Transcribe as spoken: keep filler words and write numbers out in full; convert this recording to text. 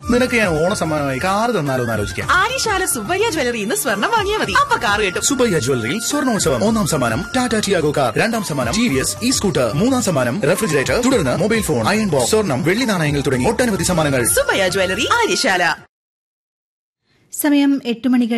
നിനക്ക് ഞാൻ ഓണ സമ്മാനമായി കാർ തന്നാലോ എന്ന് ആലോചിക്കാം. ആര്യശാല സുബ്ബയ്യ ജ്വല്ലറി ഇന്ന് സ്വർണ്ണം വാങ്ങിയാൽ മതി, അപ്പൊ കാർ കിട്ടും. സുബ്ബയ്യ ജ്വല്ലറിയിൽ സ്വർണ്ണോത്സവം. ഒന്നാം സമ്മാനം ടാറ്റ ടിയാഗോ കാർ, രണ്ടാം സമ്മാനം T V S E scooter, മൂന്നാം സമ്മാനം റെഫ്രിജറേറ്റർ, തുടർന്ന് മൊബൈൽ ഫോൺ, അയൺ ബോക്സ്, സ്വർണ്ണം, വെള്ളി നാണയങ്ങൾ തുടങ്ങി ഒട്ടനവധി സമ്മാനങ്ങൾ. സുബ്ബയ്യ ജ്വല്ലറി, ആര്യശാല. സമയം എട്ട് മണി.